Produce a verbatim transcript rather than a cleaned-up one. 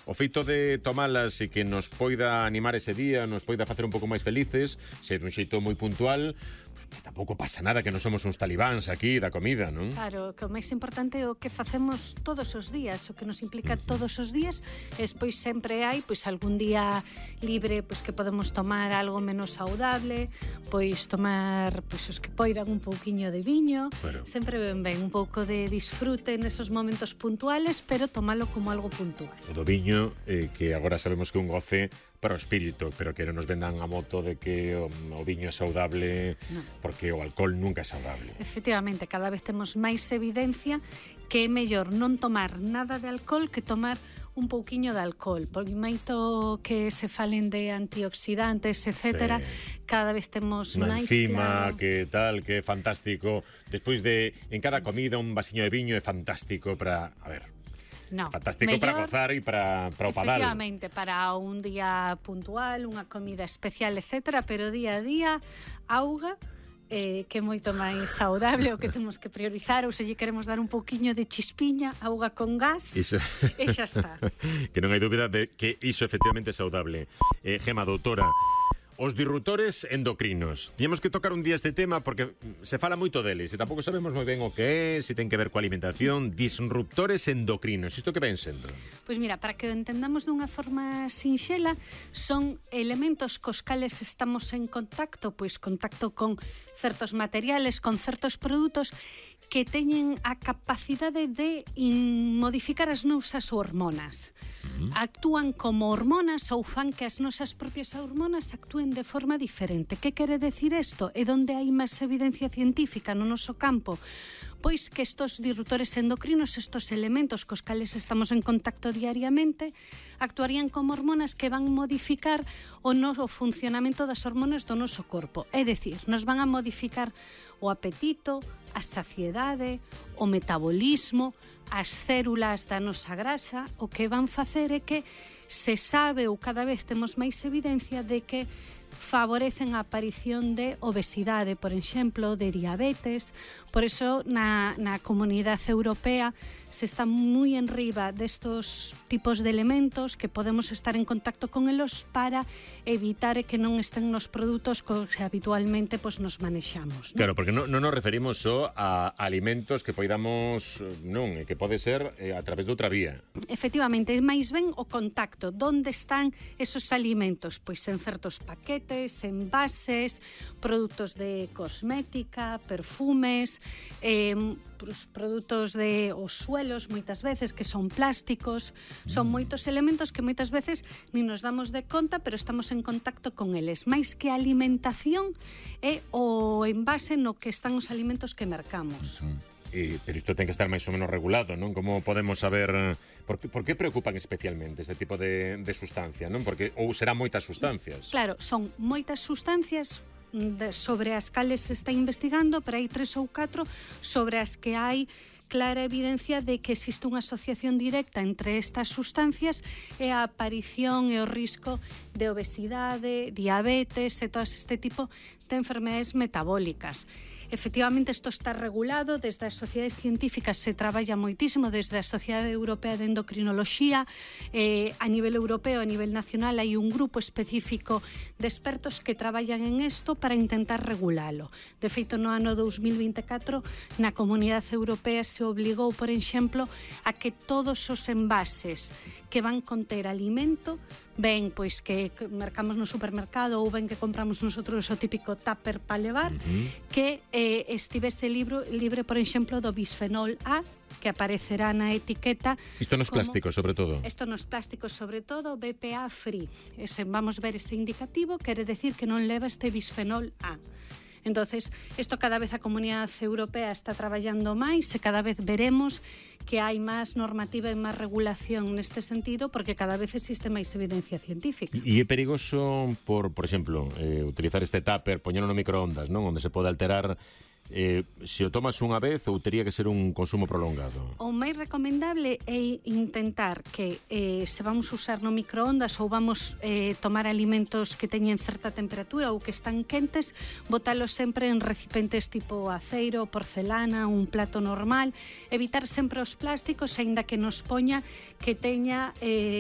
o feito de tomalas e que nos poida animar ese día, nos poida facer un pouco máis felices, se dun xeito moi puntual, que tampouco pasa nada, que non somos uns talibáns aquí da comida, non? Claro, que o máis importante é o que facemos todos os días, o que nos implica uh-huh. todos os días, e despois sempre hai pois algún día libre pois que podemos tomar algo menos saudable, pois tomar pois os que poidan un pouquiño de viño, bueno. Sempre ben ben, un pouco de disfrute nesos momentos puntuales, pero tomalo como algo puntual. O do viño, eh, que agora sabemos que é un goce para o espírito, pero que non nos vendan a moto de que o, o viño é saudable, no. Porque o alcohol nunca é saudable. Efectivamente, cada vez temos máis evidencia que é mellor non tomar nada de alcohol que tomar un pouquiño de alcohol, porque moito que se falen de antioxidantes, etcétera, sí. Cada vez temos unha máis enzima, claro. Que tal, que é fantástico. Despois de, en cada comida, un vasiño de viño é fantástico para, a ver, no, fantástico mellor, para gozar e para, para o padal. Efectivamente, para un día puntual, unha comida especial, etcétera, pero día a día, auga, eh, que é moito máis saudable, o que temos que priorizar, ou se lle queremos dar un pouquiño de chispiña, auga con gas, iso. E xa está. Que non hai dúbida de que iso efectivamente é saudable. Eh, Gema, doutora, os disruptores endocrinos. Tiñamos que tocar un día este tema porque se fala moito deles e tampouco sabemos moi ben o que é, se ten que ver coa alimentación. Disruptores endocrinos, isto que ven sendo? Pois mira, para que o entendamos dunha forma sinxela, son elementos cos cales estamos en contacto, pois contacto con certos materiales, con certos produtos que teñen a capacidade de modificar as nosas hormonas. Uh-huh. Actúan como hormonas ou fan que as nosas propias hormonas actúen de forma diferente. Que quere decir isto? E onde hai máis evidencia científica no noso campo? Pois que estos disruptores endocrinos, estos elementos cos cales estamos en contacto diariamente, actuarían como hormonas que van modificar o noso funcionamento das hormonas do noso corpo. É dicir, nos van a modificar o apetito, a saciedade, o metabolismo, as células da nosa grasa. O que van facer é que se sabe ou cada vez temos máis evidencia de que favorecen a aparición de obesidade, por exemplo, de diabetes. Por eso na, na Comunidade Europea se está moi enriba destos tipos de elementos que podemos estar en contacto con elos para evitar que non estén nos produtos cos que habitualmente pues, nos manexamos, ¿no? Claro, porque non, non nos referimos só a alimentos que poidamos, non, que pode ser eh, a través de outra vía. Efectivamente, máis ben o contacto. Donde están esos alimentos? Pois en certos paquetes, envases, produtos de cosmética, perfumes, eh, produtos de os suelos, moitas veces, que son plásticos, son moitos elementos que moitas veces ni nos damos de conta, pero estamos en contacto con eles. Mais que a alimentación é o envase no que están os alimentos que mercamos. Uh-huh. E, pero isto ten que estar máis ou menos regulado, non? Como podemos saber por que, por que preocupan especialmente este tipo de, de sustancia, non? Porque ou serán moitas sustancias. Claro, son moitas sustancias de, sobre as cales se está investigando, pero hai tres ou catro sobre as que hai clara evidencia de que existe unha asociación directa entre estas sustancias e a aparición e o risco de obesidade, diabetes e todo este tipo de enfermedades metabólicas. Efectivamente, isto está regulado desde as sociedades científicas, se traballa moitísimo desde a Sociedade Europea de Endocrinoloxía, eh, a nivel europeo, a nivel nacional hai un grupo específico de expertos que traballan en isto para intentar regulalo. De feito, no ano dous mil vinte e catro, na Comunidade Europea se obligou, por exemplo, a que todos os envases que van conter alimento, ben pois que mercamos no supermercado ou ben que compramos nosotros o típico tupper para levar, uh-huh. que eh, estivese libro, libre, por exemplo, do bisfenol A, que aparecerá na etiqueta. Isto nos como, plásticos, sobre todo. Isto nos plásticos, sobre todo, B P A free. Ese, vamos ver ese indicativo, quere decir que non leva este bisfenol A. Entonces, isto cada vez a Comunidade Europea está traballando máis e cada vez veremos que hai máis normativa e máis regulación neste sentido, porque cada vez existe máis evidencia científica. E é perigoso, por, por exemplo, eh, utilizar este tupper, poñelo no microondas, non? Onde se pode alterar eh, se o tomas unha vez ou tería que ser un consumo prolongado? O máis recomendable é intentar que eh, se vamos usar no microondas ou vamos eh, tomar alimentos que teñen certa temperatura ou que están quentes, botalos sempre en recipientes tipo aceiro, porcelana, un plato normal, evitar sempre os plásticos, aínda que nos poña que teña eh,